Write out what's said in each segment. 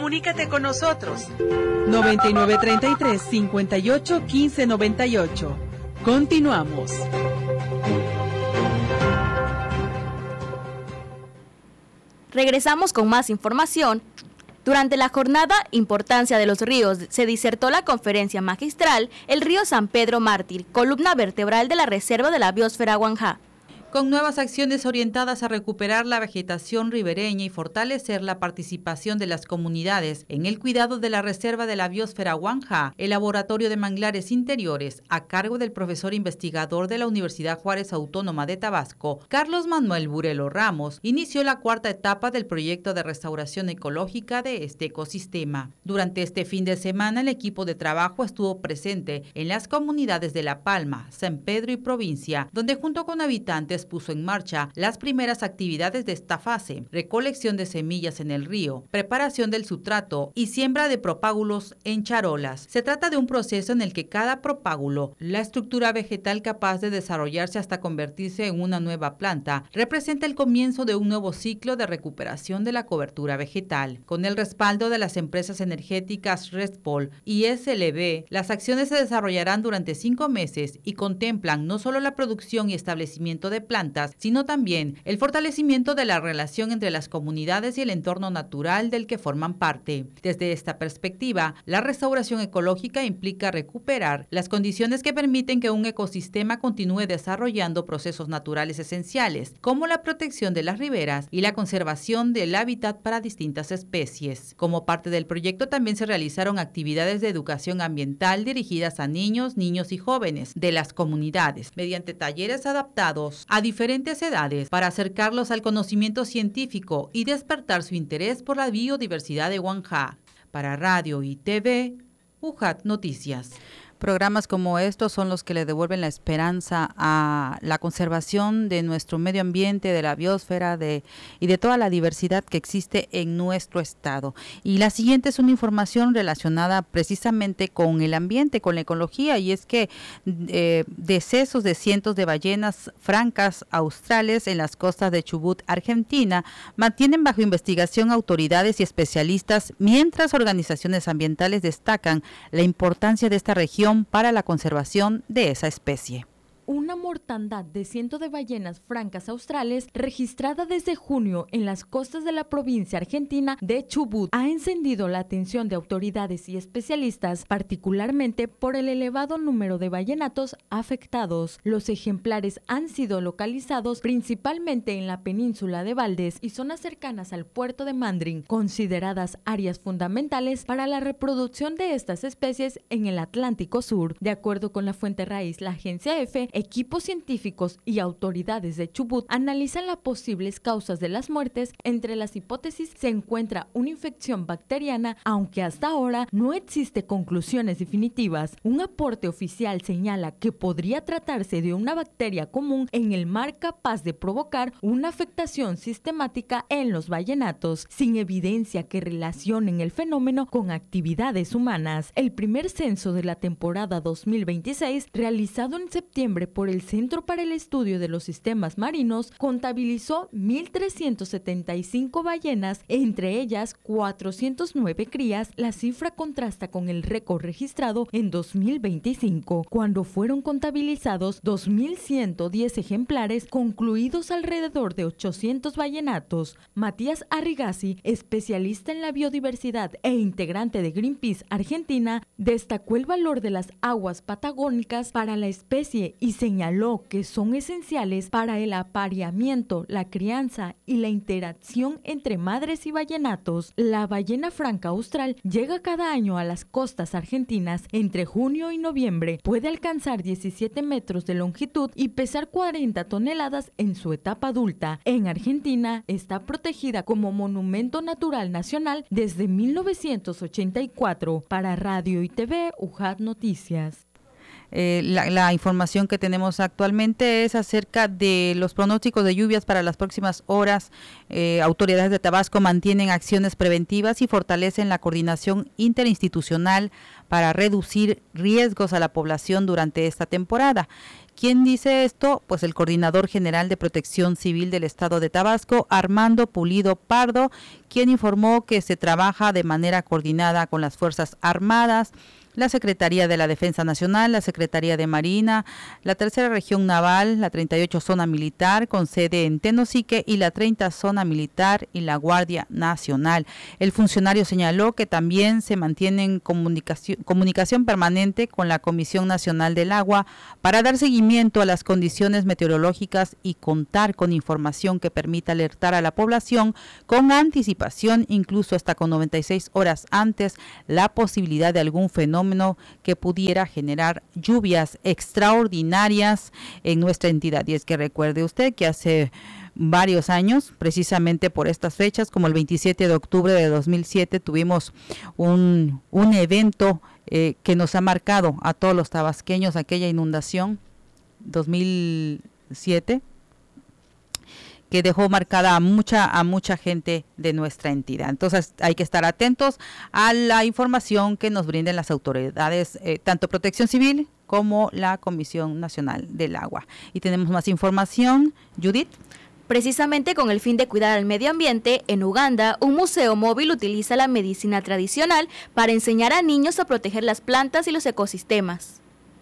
Comunícate con nosotros. 9933-581598. Continuamos. Regresamos con más información. Durante la jornada Importancia de los ríos se disertó la conferencia magistral El río San Pedro Mártir, columna vertebral de la Reserva de la Biosfera Huanjá. Con nuevas acciones orientadas a recuperar la vegetación ribereña y fortalecer la participación de las comunidades en el cuidado de la Reserva de la Biosfera Huanjá, el Laboratorio de Manglares Interiores, a cargo del profesor investigador de la Universidad Juárez Autónoma de Tabasco, Carlos Manuel Burelo Ramos, inició la cuarta etapa del proyecto de restauración ecológica de este ecosistema. Durante este fin de semana, el equipo de trabajo estuvo presente en las comunidades de La Palma, San Pedro y provincia, donde junto con habitantes puso en marcha las primeras actividades de esta fase: recolección de semillas en el río, preparación del sustrato y siembra de propágulos en charolas. Se trata de un proceso en el que cada propágulo, la estructura vegetal capaz de desarrollarse hasta convertirse en una nueva planta, representa el comienzo de un nuevo ciclo de recuperación de la cobertura vegetal. Con el respaldo de las empresas energéticas Respol y SLB, las acciones se desarrollarán durante 5 meses y contemplan no solo la producción y establecimiento de plantas, sino también el fortalecimiento de la relación entre las comunidades y el entorno natural del que forman parte. Desde esta perspectiva, la restauración ecológica implica recuperar las condiciones que permiten que un ecosistema continúe desarrollando procesos naturales esenciales, como la protección de las riberas y la conservación del hábitat para distintas especies. Como parte del proyecto también se realizaron actividades de educación ambiental dirigidas a niños y jóvenes de las comunidades, mediante talleres adaptados a diferentes edades para acercarlos al conocimiento científico y despertar su interés por la biodiversidad de Huanjá. Para Radio y TV, UJAT Noticias. Programas como estos son los que le devuelven la esperanza a la conservación de nuestro medio ambiente, de la biosfera y de toda la diversidad que existe en nuestro estado. Y la siguiente es una información relacionada precisamente con el ambiente, con la ecología, y es que decesos de cientos de ballenas francas australes en las costas de Chubut, Argentina, mantienen bajo investigación autoridades y especialistas, mientras organizaciones ambientales destacan la importancia de esta región para la conservación de esa especie. Una mortandad de cientos de ballenas francas australes registrada desde junio en las costas de la provincia argentina de Chubut ha encendido la atención de autoridades y especialistas, particularmente por el elevado número de ballenatos afectados. Los ejemplares han sido localizados principalmente en la península de Valdés y zonas cercanas al puerto de Mandrin, consideradas áreas fundamentales para la reproducción de estas especies en el Atlántico Sur. De acuerdo con la fuente raíz, la agencia EFE, equipos científicos y autoridades de Chubut analizan las posibles causas de las muertes. Entre las hipótesis se encuentra una infección bacteriana, aunque hasta ahora no existe conclusiones definitivas. Un aporte oficial señala que podría tratarse de una bacteria común en el mar capaz de provocar una afectación sistemática en los ballenatos, sin evidencia que relacionen el fenómeno con actividades humanas. El primer censo de la temporada 2026, realizado en septiembre por el Centro para el Estudio de los Sistemas Marinos, contabilizó 1.375 ballenas, entre ellas 409 crías. La cifra contrasta con el récord registrado en 2025, cuando fueron contabilizados 2.110 ejemplares, concluidos alrededor de 800 ballenatos. Matías Arrigasi, especialista en la biodiversidad e integrante de Greenpeace Argentina, destacó el valor de las aguas patagónicas para la especie y señaló que son esenciales para el apareamiento, la crianza y la interacción entre madres y ballenatos. La ballena franca austral llega cada año a las costas argentinas entre junio y noviembre. Puede alcanzar 17 metros de longitud y pesar 40 toneladas en su etapa adulta. En Argentina está protegida como Monumento Natural Nacional desde 1984. Para Radio y TV, UJAT Noticias. La información que tenemos actualmente es acerca de los pronósticos de lluvias para las próximas horas. Autoridades de Tabasco mantienen acciones preventivas y fortalecen la coordinación interinstitucional para reducir riesgos a la población durante esta temporada. ¿Quién dice esto? Pues el Coordinador General de Protección Civil del Estado de Tabasco, Armando Pulido Pardo, quien informó que se trabaja de manera coordinada con las Fuerzas Armadas, la Secretaría de la Defensa Nacional, la Secretaría de Marina, la Tercera Región Naval, la 38 Zona Militar con sede en Tenosique y la 30 Zona Militar y la Guardia Nacional. El funcionario señaló que también se mantiene en comunicación permanente con la Comisión Nacional del Agua para dar seguimiento a las condiciones meteorológicas y contar con información que permita alertar a la población con anticipación, incluso hasta con 96 horas antes, la posibilidad de algún fenómeno que pudiera generar lluvias extraordinarias en nuestra entidad. Y es que recuerde usted que hace varios años, precisamente por estas fechas, como el 27 de octubre de 2007, tuvimos un evento que nos ha marcado a todos los tabasqueños, aquella inundación 2007, que dejó marcada a mucha gente de nuestra entidad. Entonces hay que estar atentos a la información que nos brinden las autoridades, tanto Protección Civil como la Comisión Nacional del Agua. Y tenemos más información, Judith. Precisamente con el fin de cuidar al medio ambiente, en Uganda, un museo móvil utiliza la medicina tradicional para enseñar a niños a proteger las plantas y los ecosistemas.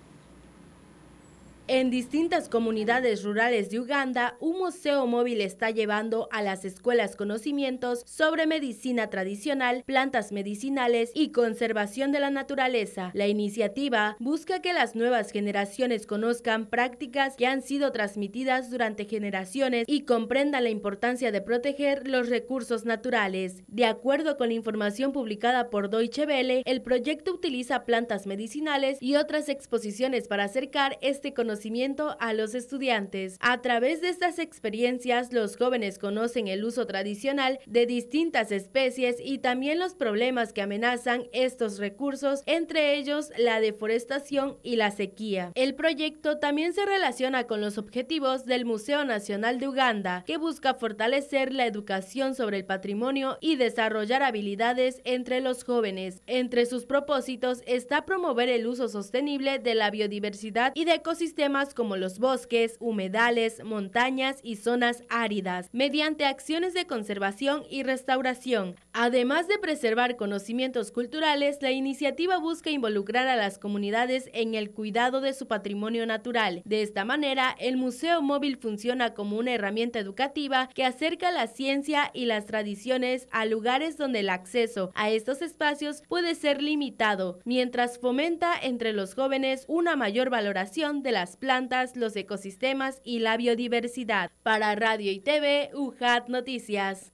En distintas comunidades rurales de Uganda, un museo móvil está llevando a las escuelas conocimientos sobre medicina tradicional, plantas medicinales y conservación de la naturaleza. La iniciativa busca que las nuevas generaciones conozcan prácticas que han sido transmitidas durante generaciones y comprendan la importancia de proteger los recursos naturales. De acuerdo con la información publicada por Deutsche Welle, el proyecto utiliza plantas medicinales y otras exposiciones para acercar este conocimiento a los estudiantes. A través de estas experiencias, los jóvenes conocen el uso tradicional de distintas especies y también los problemas que amenazan estos recursos, entre ellos la deforestación y la sequía. El proyecto también se relaciona con los objetivos del Museo Nacional de Uganda, que busca fortalecer la educación sobre el patrimonio y desarrollar habilidades entre los jóvenes. Entre sus propósitos está promover el uso sostenible de la biodiversidad y de ecosistemas como los bosques, humedales, montañas y zonas áridas, mediante acciones de conservación y restauración. Además de preservar conocimientos culturales, la iniciativa busca involucrar a las comunidades en el cuidado de su patrimonio natural. De esta manera, el museo móvil funciona como una herramienta educativa que acerca la ciencia y las tradiciones a lugares donde el acceso a estos espacios puede ser limitado, mientras fomenta entre los jóvenes una mayor valoración de las plantas, los ecosistemas y la biodiversidad. Para Radio y TV, UJAT Noticias.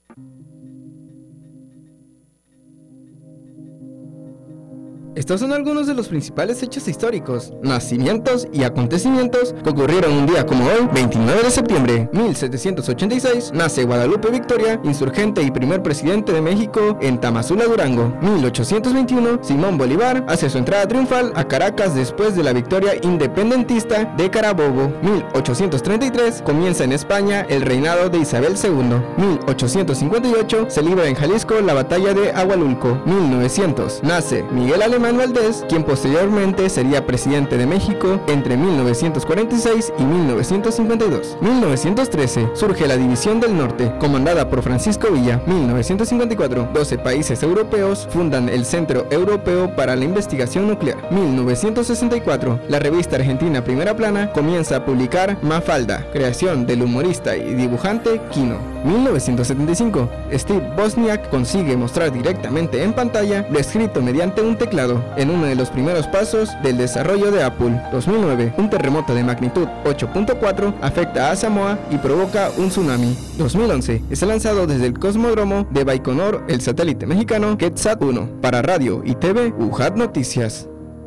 Estos son algunos de los principales hechos históricos, nacimientos y acontecimientos que ocurrieron un día como hoy, 29 de septiembre, 1786, nace Guadalupe Victoria, insurgente y primer presidente de México en Tamazula, Durango. 1821, Simón Bolívar hace su entrada triunfal a Caracas después de la victoria independentista de Carabobo. 1833, comienza en España el reinado de Isabel II. 1858, se libra en Jalisco la batalla de Agualulco. 1900, nace Miguel Alemán Valdés, quien posteriormente sería presidente de México entre 1946 y 1952. 1913, surge la División del Norte, comandada por Francisco Villa. 1954, 12 países europeos fundan el Centro Europeo para la Investigación Nuclear. 1964, la revista argentina Primera Plana comienza a publicar Mafalda, creación del humorista y dibujante Quino. 1975, Steve Wozniak consigue mostrar directamente en pantalla lo escrito mediante un teclado, en uno de los primeros pasos del desarrollo de Apple. 2009, un terremoto de magnitud 8.4 afecta a Samoa y provoca un tsunami. 2011, es lanzado desde el cosmódromo de Baikonur el satélite mexicano KETSAT-1. Para Radio y TV, UJAT Noticias.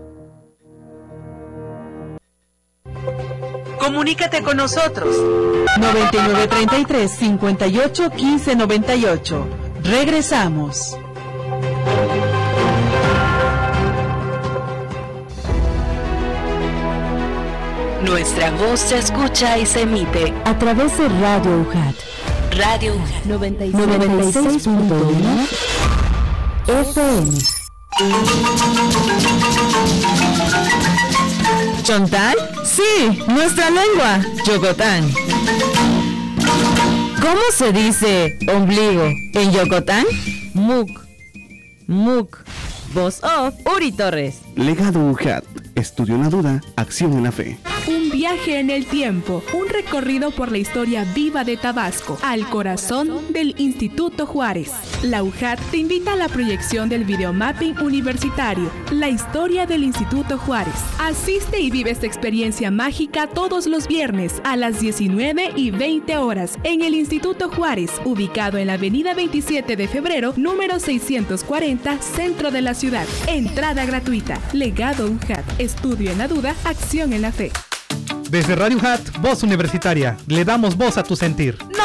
Comunícate con nosotros. 9933 58 15 98. Regresamos. Nuestra voz se escucha y se emite A través de Radio UJAT. Radio UJAT 96.1 FM. ¿Chontal? Sí, nuestra lengua, Yocotán. ¿Cómo se dice ombligo en Yocotán? Muk. Voz off, Uri Torres. Legado UJAT. Estudio en la duda, acción en la fe. Un viaje en el tiempo, un recorrido por la historia viva de Tabasco, al corazón del Instituto Juárez. La UJAT te invita a la proyección del videomapping universitario, la historia del Instituto Juárez. Asiste y vive esta experiencia mágica todos los viernes a las 19:20 horas en el Instituto Juárez, ubicado en la avenida 27 de febrero, número 640, centro de la ciudad. Entrada gratuita. Legado UJAT. Estudio en la duda, acción en la fe. Desde Radio UJAT, Voz Universitaria, le damos voz a tu sentir.